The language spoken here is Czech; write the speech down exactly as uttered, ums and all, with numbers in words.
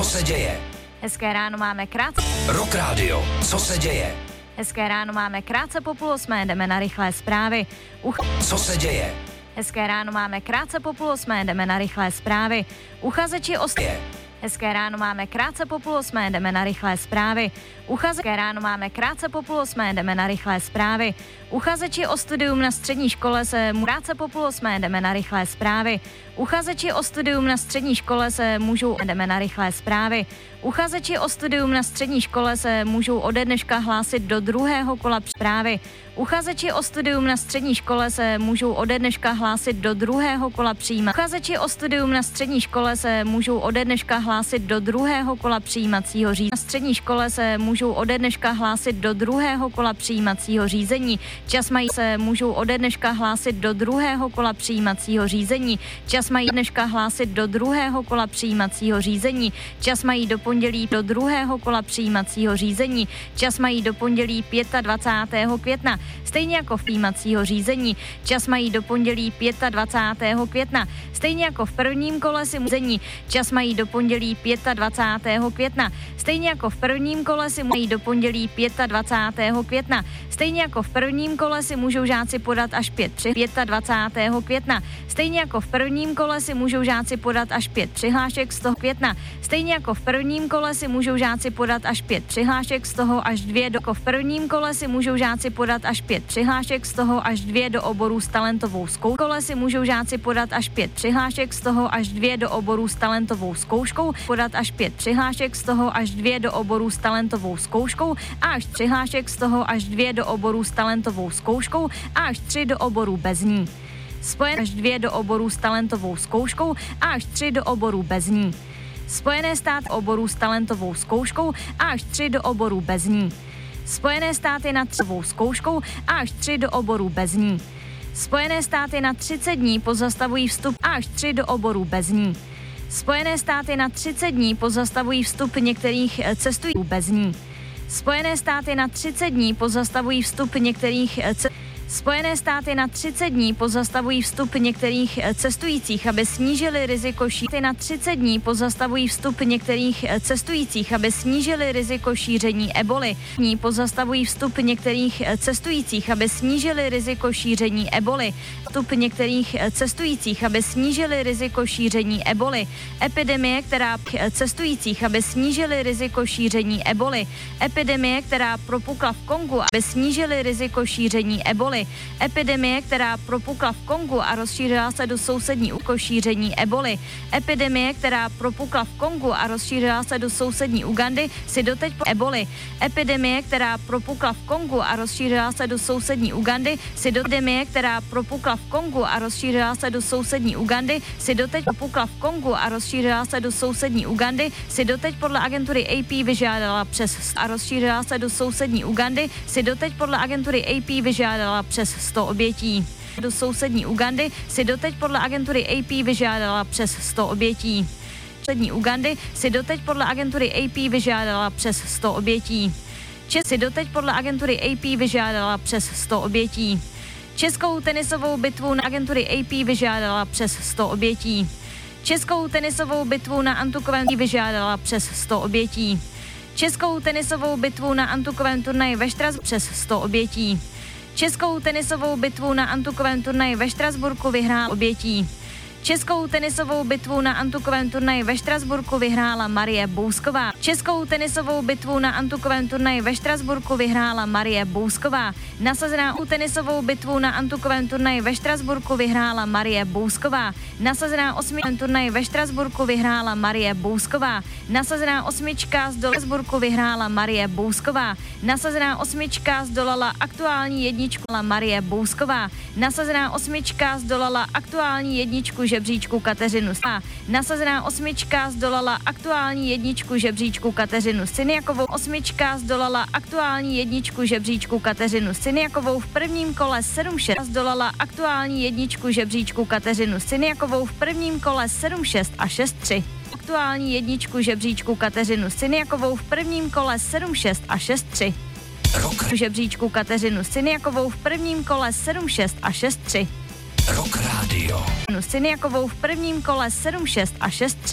Co se děje? Hezké ráno máme krátce. Rock Radio. Co se děje? Hezké ráno máme krátce po půl osmé, jdeme na rychlé zprávy. Uch... Co se děje? Hezké ráno máme krátce po půl osmé, jdeme na rychlé zprávy. Uchazeči o... Je. Hezké ráno máme krátce po půl osmé, jdeme na rychlé zprávy. Uchazeči ráno máme krátce po půl osmé, jdeme na rychlé zprávy. Uchazeči o studium na střední škole se krátce po půl osmé, jdeme na rychlé zprávy. Uchazeči o studium na střední škole se můžou jdeme na rychlé zprávy. Uchazeči o studium na střední škole se můžou ode dneška hlásit do druhého kola zprávy. Uchazeči o studium na střední škole se můžou ode dneška hlásit do druhého kola přijímat. Uchazeči o studium na střední škole se můžou ode dneška hlásit do druhého kola přijímacího řízení. Na střední škole se můžou ode dneška hlásit do druhého kola přijímacího řízení. Čas mají se můžou ode dneška hlásit do druhého kola přijímacího řízení. Čas mají dneška hlásit do druhého kola přijímacího řízení. Čas mají do pondělí do druhého kola přijímacího řízení. Čas mají do pondělí dvacátého pátého května. Stejně jako v přijímacího řízení. Čas mají do pondělí dvacátého pátého května. Stejně jako v prvním kole řízení. Čas mají do pondělí dvacátého pátého května. Stejně jako v prvním kole si mají do pondělí dvacátého pátého května. Stejně jako v prvním kole si můžou žáci podat až pět při dvacátého pátého května. Stejně jako v prvním kole si můžou žáci podat až pět přihlášek z toho května. Stejně jako v prvním kole si můžou žáci podat až pět přihlášek, z toho až dvě do v prvním kole si můžou žáci podat až pět přihlášek, z toho až dvě do oborů s talentovou zkouškou. Kole si můžou žáci podat až pět přihlášek, z toho až dvě do oborů s talentovou zkouškou, podat až pět přihlášek, z toho až dvě do oborů s talentovou zkouškou a až přihlášek, z toho až dvě do oborů s talentovou zkouškou a až tři do oborů bez ní. Spojené až dvě do oborů s talentovou zkouškou a až tři do oborů bez ní. Spojené státy oborů s talentovou zkouškou a až tři do oborů bez ní. Spojené státy na třovou zkouškou a až tři do oborů bez ní. Spojené státy na třicet dní pozastavují vstup a až tři do oborů bez ní. Spojené státy na třicet dní pozastavují vstup některých cestujících bez ní. Spojené státy na třicet dní pozastavují vstup některých cestujících Spojené státy na třicet dní pozastavují vstup některých cestujících, aby snížili riziko šíření. Na třicet dní pozastavují vstup některých cestujících, aby snížili riziko šíření eboli. Dní pozastavují vstup některých cestujících, aby snížili riziko šíření eboli. Vstup některých cestujících, aby snížili riziko šíření eboli. Epidemie, která cestujících, aby snížili riziko šíření eboli. Epidemie, která propukla v Kongu, aby snížili riziko šíření eboli. Epidemie, která propukla v Kongu a rozšířila se do sousední šíření eboli. Epidemie, která propukla v Kongu a rozšířila se do sousední Ugandy, si doteď po eboli. Epidemie, která propukla v Kongu a rozšířila se do sousední Ugandy, si do epidemie, která propukla v Kongu a rozšířila se do sousední Ugandy, si doteď propukla v Kongu a rozšířila se do sousední Ugandy, si doteď podle agentury A P vyžádala přes a rozšířila se do sousední Ugandy, si doteď podle agentury A P vyžádala přes sto obětí. Do sousední Ugandy si doteď podle agentury A P vyžádala přes sto obětí. Sousední Ugandy si doteď podle agentury A P vyžádala přes sto obětí. Čes si doteď podle agentury A P vyžádala přes sto obětí. Českou tenisovou bitvu na agentury A P vyžádala přes sto obětí. Českou tenisovou bitvu na antukovém vyžádala přes sto obětí. Českou tenisovou bitvu na antukovém turnaji ve Štrasburku přes sto obětí. Českou tenisovou bitvu na antukovém turnaji ve Štrasburku vyhrál obětí. Českou tenisovou bitvu na antukovém turnaji ve Štrasburku vyhrála Marie Bousková. Českou tenisovou bitvu na antukovém turnaji ve Štrasburku vyhrála Marie Bousková. Nasazená u tenisovou bitvu na antukovém turnaji ve Štrasburku vyhrála Marie Bousková. Nasazená osmička turnaji ve Štrasburku vyhrála Marie Bousková. Nasazená osmička z Štrasburku vyhrála Marie Bousková. Nasazená osmička zdolala aktuální jedničku Marie Bousková. Nasazená osmička zdolala aktuální jedničku žebříčku Kateřinu a nasazená osmička zdolala aktuální jedničku žebříčku Kateřinu Syniakovou. Osmička zdolala aktuální jedničku žebříčku Kateřinu Syniakovou v prvním kole sedm šest. Zdolala aktuální jedničku žebříčku Kateřinu Syniakovou v prvním kole sedm šest a šest tři. Aktuální jedničku žebříčku Kateřinu Syniakovou v prvním kole sedm šest a šest tři. Rock. Žebříčku Kateřinu Syniakovou v prvním kole sedm šest a šest tři. Rock Radio. Syniakovou v prvním kole sedm šest a šest tři.